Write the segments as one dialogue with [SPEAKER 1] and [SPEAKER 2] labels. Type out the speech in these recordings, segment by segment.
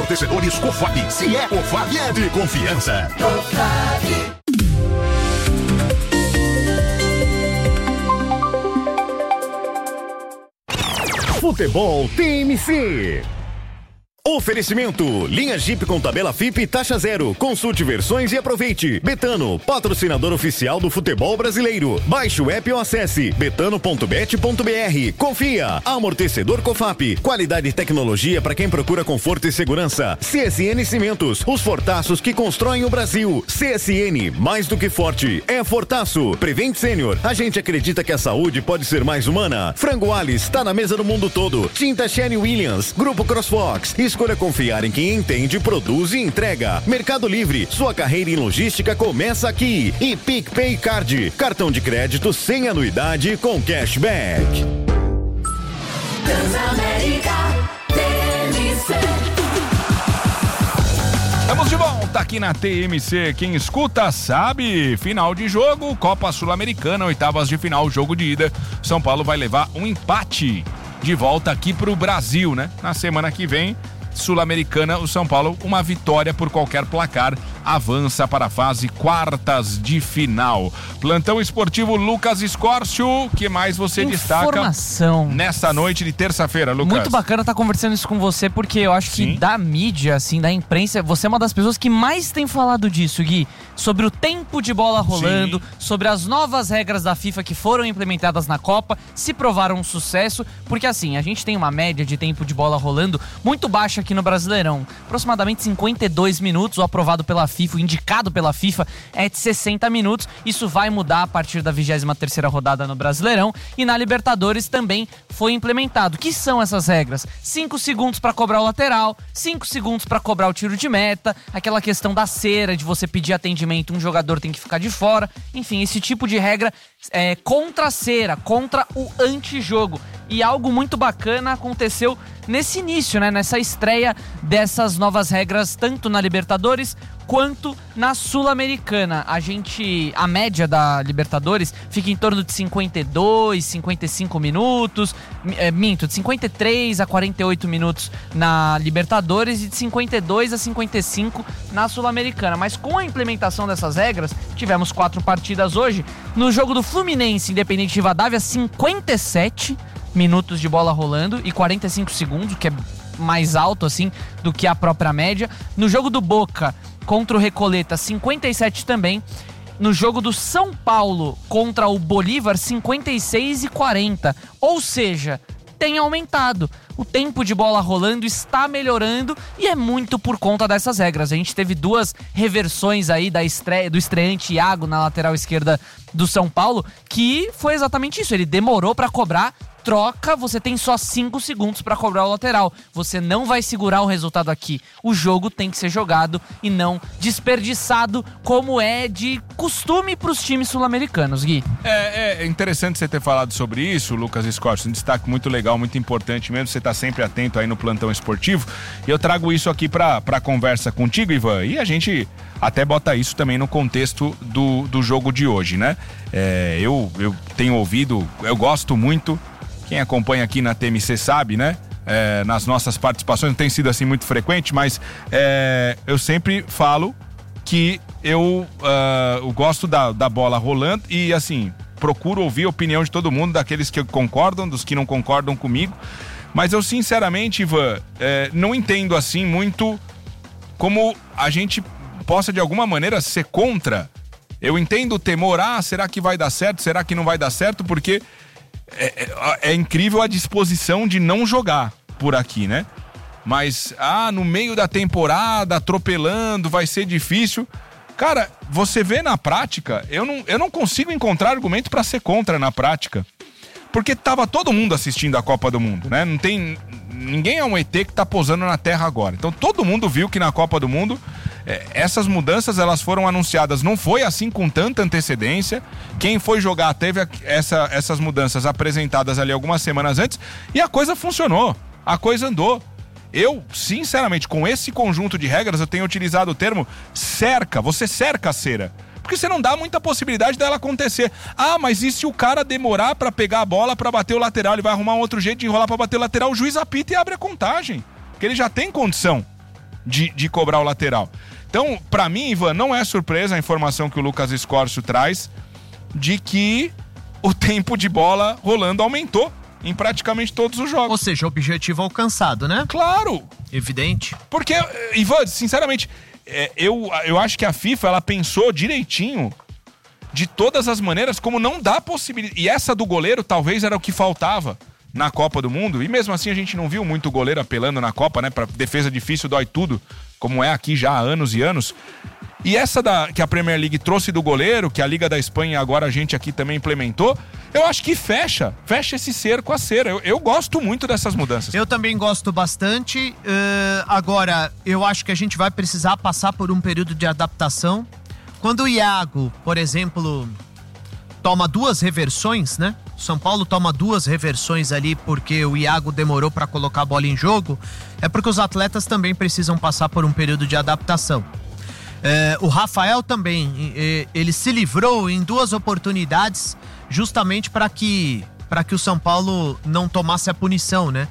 [SPEAKER 1] Amortecedores Cofap. Se é Cofap, é de confiança. Futebol TMC. Oferecimento, linha Jeep com tabela FIP taxa zero. Consulte versões e aproveite. Betano, patrocinador oficial do futebol brasileiro. Baixe o app ou acesse betano.bet.br. Confia, amortecedor Cofap. Qualidade e tecnologia para quem procura conforto e segurança. CSN Cimentos, os fortaços que constroem o Brasil. CSN, mais do que forte, é fortaço. Prevent Sênior, a gente acredita que a saúde pode ser mais humana. Frango Alice, está na mesa do mundo todo. Tinta Sherwin Williams, Grupo CrossFox. Escolha confiar em quem entende, produz e entrega. Mercado Livre, sua carreira em logística começa aqui. E PicPay Card, cartão de crédito sem anuidade com cashback.
[SPEAKER 2] Transamérica TMC.
[SPEAKER 3] Estamos de volta aqui na TMC. Quem escuta sabe. Final de jogo, Copa Sul-Americana, oitavas de final, jogo de ida. São Paulo vai levar um empate de volta aqui pro Brasil, né? Na semana que vem, Sul-Americana, o São Paulo, uma vitória por qualquer placar, avança para a fase quartas de final. Plantão esportivo Lucas Escórcio, que mais você destaca nessa noite de terça-feira, Lucas?
[SPEAKER 4] Muito bacana estar conversando isso com você, porque eu acho que da mídia, assim, da imprensa, você é uma das pessoas que mais tem falado disso, Gui, sobre o tempo de bola rolando, sobre as novas regras da FIFA que foram implementadas na Copa, se provaram um sucesso, porque assim, a gente tem uma média de tempo de bola rolando muito baixa aqui no Brasileirão, aproximadamente 52 minutos, o aprovado pela FIFA, o indicado pela FIFA é de 60 minutos, isso vai mudar a partir da 23ª rodada no Brasileirão, e na Libertadores também foi implementado. Que são essas regras? 5 segundos para cobrar o lateral, 5 segundos para cobrar o tiro de meta, aquela questão da cera, de você pedir atendimento, um jogador tem que ficar de fora, enfim, esse tipo de regra contra a cera, contra o antijogo. E algo muito bacana aconteceu nesse início, né? Nessa estreia dessas novas regras, tanto na Libertadores quanto na Sul-Americana. A média da Libertadores fica em torno de 52, 55 minutos, de 53 a 48 minutos na Libertadores e de 52 a 55 na Sul-Americana. Mas com a implementação dessas regras, tivemos 4 partidas hoje. No jogo do Fluminense, Independente Rivadavia, 57 minutos de bola rolando e 45 segundos, que é mais alto assim do que a própria média. No jogo do Boca contra o Recoleta, 57 também. No jogo do São Paulo contra o Bolívar, 56 e 40. Ou seja, tem aumentado. O tempo de bola rolando está melhorando e é muito por conta dessas regras. A gente teve 2 reversões aí do estreante Iago na lateral esquerda do São Paulo, que foi exatamente isso. Ele demorou para cobrar. Troca, você tem só 5 segundos para cobrar o lateral. Você não vai segurar o resultado aqui. O jogo tem que ser jogado e não desperdiçado, como é de costume para os times sul-americanos, Gui.
[SPEAKER 3] É interessante você ter falado sobre isso, Lucas Escórcio. Um destaque muito legal, muito importante mesmo. Você está sempre atento aí no plantão esportivo. E eu trago isso aqui para conversa contigo, Ivan. E a gente até bota isso também no contexto do jogo de hoje, né? Eu tenho ouvido, eu gosto muito. Quem acompanha aqui na TMC sabe, né? Nas nossas participações, não tem sido assim muito frequente, mas eu sempre falo que eu gosto da bola rolando e, assim, procuro ouvir a opinião de todo mundo, daqueles que concordam, dos que não concordam comigo. Mas eu, sinceramente, Ivan, não entendo, assim, muito como a gente possa, de alguma maneira, ser contra. Eu entendo o temor, será que vai dar certo? Será que não vai dar certo? Porque é incrível a disposição de não jogar por aqui, né? Mas, no meio da temporada, atropelando, vai ser difícil. Cara, você vê na prática, eu não consigo encontrar argumento pra ser contra na prática. Porque tava todo mundo assistindo a Copa do Mundo, né? Não tem... Ninguém é um ET que tá posando na Terra agora. Então todo mundo viu que na Copa do Mundo essas mudanças elas foram anunciadas. Não foi assim com tanta antecedência. Quem foi jogar teve essas mudanças apresentadas ali algumas semanas antes e a coisa funcionou. A coisa andou. Eu, sinceramente, com esse conjunto de regras, eu tenho utilizado o termo cerca. Você cerca a cera. Porque você não dá muita possibilidade dela acontecer. Mas e se o cara demorar pra pegar a bola pra bater o lateral? Ele vai arrumar um outro jeito de enrolar pra bater o lateral, o juiz apita e abre a contagem. Porque ele já tem condição, de cobrar o lateral. Então, pra mim, Ivan, não é surpresa a informação que o Lucas Escorcio traz de que o tempo de bola rolando aumentou em praticamente todos os jogos.
[SPEAKER 5] Ou seja, objetivo alcançado, né?
[SPEAKER 3] Claro!
[SPEAKER 5] Evidente.
[SPEAKER 3] Porque, Ivan, sinceramente, eu acho que a FIFA, ela pensou direitinho, de todas as maneiras, como não dá possibilidade. E essa do goleiro talvez era o que faltava na Copa do Mundo. E mesmo assim a gente não viu muito goleiro apelando na Copa, né? Pra defesa difícil dói tudo, como é aqui já há anos e anos. E essa que a Premier League trouxe do goleiro, que a Liga da Espanha agora a gente aqui também implementou, eu acho que fecha esse cerco a cera. Eu gosto muito dessas mudanças.
[SPEAKER 5] Eu também gosto bastante. Agora, eu acho que a gente vai precisar passar por um período de adaptação. Quando o Iago, por exemplo, toma 2 reversões, né? O São Paulo toma 2 reversões ali porque o Iago demorou para colocar a bola em jogo, é porque os atletas também precisam passar por um período de adaptação. O Rafael também, ele se livrou em 2 oportunidades justamente para que o São Paulo não tomasse a punição, né?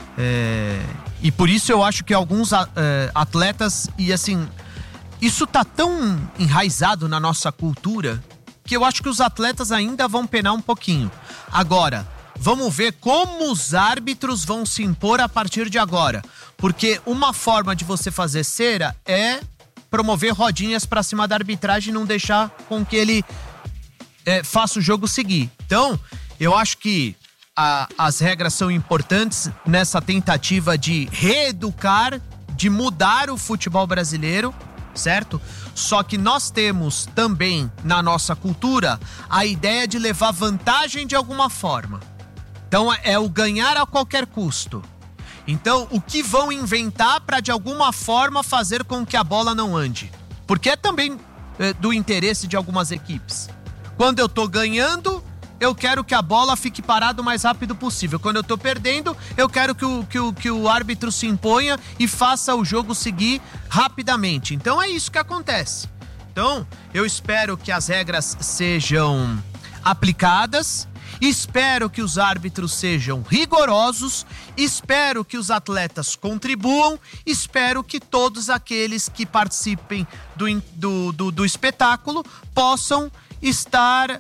[SPEAKER 5] E por isso eu acho que alguns atletas, e assim, isso tá tão enraizado na nossa cultura que eu acho que os atletas ainda vão penar um pouquinho. Agora, vamos ver como os árbitros vão se impor a partir de agora. Porque uma forma de você fazer cera é promover rodinhas pra cima da arbitragem e não deixar com que ele faça o jogo seguir. Então, eu acho que as regras são importantes nessa tentativa de reeducar, de mudar o futebol brasileiro, certo? Só que nós temos também na nossa cultura a ideia de levar vantagem de alguma forma. Então é o ganhar a qualquer custo. Então o que vão inventar para de alguma forma fazer com que a bola não ande? Porque é também do interesse de algumas equipes. Quando eu tô ganhando, eu quero que a bola fique parada o mais rápido possível. Quando eu tô perdendo, eu quero que o árbitro se imponha e faça o jogo seguir rapidamente. Então é isso que acontece. Então, eu espero que as regras sejam aplicadas, espero que os árbitros sejam rigorosos, espero que os atletas contribuam, espero que todos aqueles que participem do espetáculo possam estar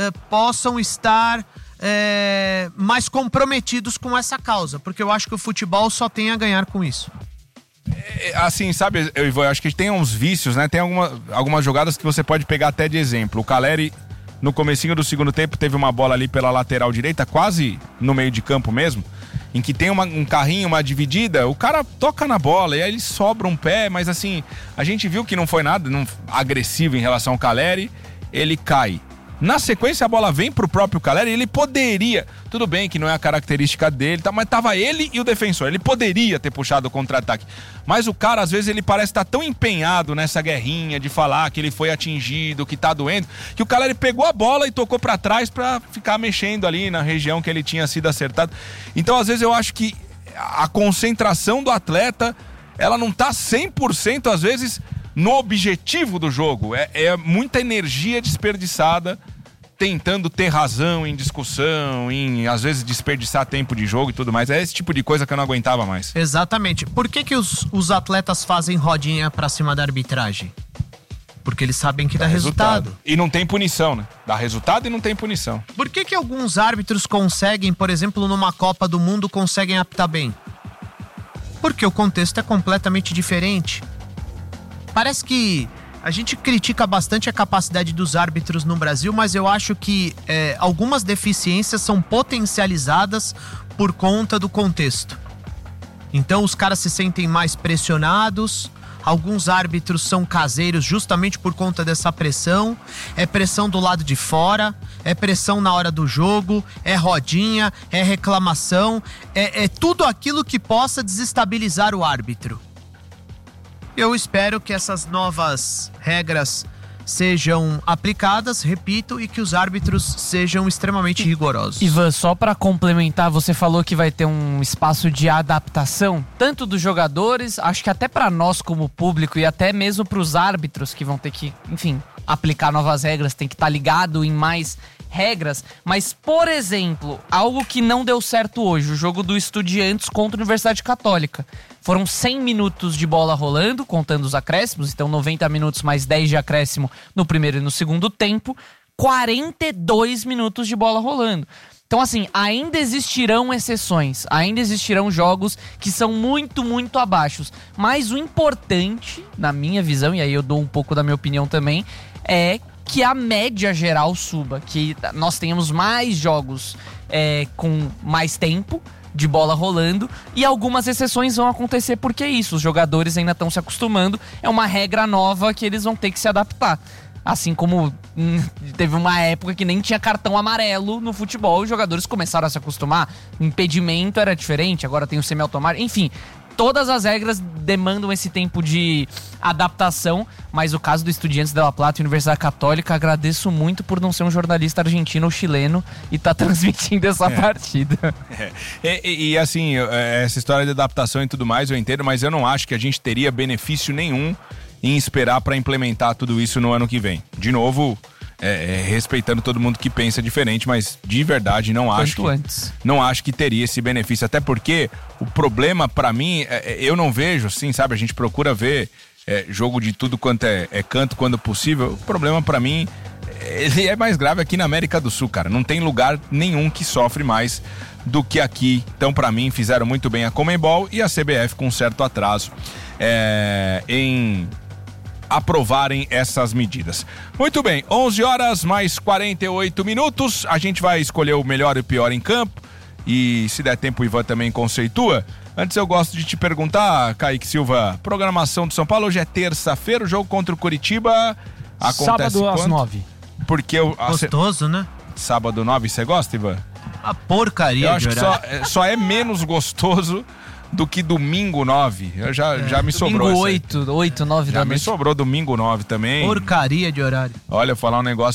[SPEAKER 5] mais comprometidos com essa causa, porque eu acho que o futebol só tem a ganhar com isso.
[SPEAKER 3] Assim, sabe, eu acho que tem uns vícios, né? Tem algumas jogadas que você pode pegar até de exemplo. O Caleri, no comecinho do segundo tempo, teve uma bola ali pela lateral direita, quase no meio de campo mesmo, em que tem um carrinho, uma dividida, o cara toca na bola e aí ele sobra um pé, mas assim, a gente viu que não foi nada agressivo em relação ao Caleri, ele cai. Na sequência, a bola vem pro próprio Caleri e ele poderia... Tudo bem que não é a característica dele, tá, mas tava ele e o defensor. Ele poderia ter puxado o contra-ataque. Mas o cara, às vezes, ele parece estar tão empenhado nessa guerrinha de falar que ele foi atingido, que tá doendo, que o Caleri pegou a bola e tocou pra trás pra ficar mexendo ali na região que ele tinha sido acertado. Então, às vezes, eu acho que a concentração do atleta, ela não tá 100%, às vezes, no objetivo do jogo. É muita energia desperdiçada tentando ter razão em discussão, em às vezes desperdiçar tempo de jogo e tudo mais. É esse tipo de coisa que eu não aguentava mais.
[SPEAKER 5] Exatamente. Por que os atletas fazem rodinha pra cima da arbitragem? Porque eles sabem que dá resultado.
[SPEAKER 3] E não tem punição, né? Dá resultado e não tem punição.
[SPEAKER 5] Por que alguns árbitros conseguem, por exemplo, numa Copa do Mundo, conseguem apitar bem? Porque o contexto é completamente diferente. Parece que a gente critica bastante a capacidade dos árbitros no Brasil, mas eu acho que algumas deficiências são potencializadas por conta do contexto. Então os caras se sentem mais pressionados, alguns árbitros são caseiros justamente por conta dessa pressão, é pressão do lado de fora, é pressão na hora do jogo, é rodinha, é reclamação, é tudo aquilo que possa desestabilizar o árbitro. Eu espero que essas novas regras sejam aplicadas, repito, e que os árbitros sejam extremamente rigorosos.
[SPEAKER 4] Ivan, só pra complementar, você falou que vai ter um espaço de adaptação, tanto dos jogadores, acho que até pra nós como público e até mesmo pros árbitros que vão ter que, enfim, aplicar novas regras, tem que estar ligado em mais regras, mas, por exemplo, algo que não deu certo hoje, o jogo do Estudiantes contra a Universidade Católica. Foram 100 minutos de bola rolando, contando os acréscimos, então 90 minutos mais 10 de acréscimo no primeiro e no segundo tempo, 42 minutos de bola rolando. Então, assim, ainda existirão exceções, ainda existirão jogos que são muito, muito abaixo. Mas o importante, na minha visão, e aí eu dou um pouco da minha opinião também, é que a média geral suba, que nós tenhamos mais jogos com mais tempo de bola rolando, e algumas exceções vão acontecer porque é isso, os jogadores ainda estão se acostumando, é uma regra nova que eles vão ter que se adaptar. Assim como teve uma época que nem tinha cartão amarelo no futebol, os jogadores começaram a se acostumar, o impedimento era diferente, agora tem o semiautomático, enfim, todas as regras demandam esse tempo de adaptação, mas o caso do Estudiantes de La Plata e Universidade Católica, agradeço muito por não ser um jornalista argentino ou chileno e tá transmitindo essa partida.
[SPEAKER 3] E assim, essa história de adaptação e tudo mais eu entendo, mas eu não acho que a gente teria benefício nenhum em esperar para implementar tudo isso no ano que vem. De novo, respeitando todo mundo que pensa diferente, mas de verdade não acho que teria esse benefício. Até porque o problema para mim, eu não vejo, assim, sabe? A gente procura ver jogo de tudo quanto é canto quando possível. O problema para mim, ele é mais grave aqui na América do Sul, cara. Não tem lugar nenhum que sofre mais do que aqui. Então, para mim, fizeram muito bem a Conmebol e a CBF com certo atraso em aprovarem essas medidas. Muito bem, 11 horas mais 48 minutos, a gente vai escolher o melhor e o pior em campo, e se der tempo o Ivan também conceitua. Antes eu gosto de te perguntar, Kaique Silva, programação do São Paulo, hoje é terça-feira, o jogo contra o Curitiba acontece
[SPEAKER 6] sábado às 9.
[SPEAKER 3] Porque
[SPEAKER 5] gostoso, né?
[SPEAKER 3] Sábado 9, você gosta, Ivan?
[SPEAKER 5] A porcaria. Eu
[SPEAKER 3] acho que só é menos gostoso do que domingo 9. Já me sobrou.
[SPEAKER 4] Domingo 8, 9 da noite.
[SPEAKER 3] Já me sobrou domingo 9 também.
[SPEAKER 5] Porcaria de horário.
[SPEAKER 3] Olha, falar um negócio